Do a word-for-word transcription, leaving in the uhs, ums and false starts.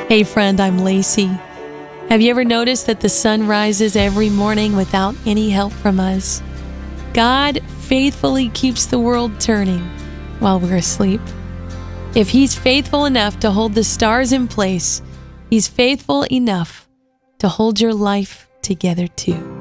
Hey friend, I'm Lacey. Have you ever noticed that the sun rises every morning without any help from us? God faithfully keeps the world turning while we're asleep. If He's faithful enough to hold the stars in place, He's faithful enough to hold your life together too.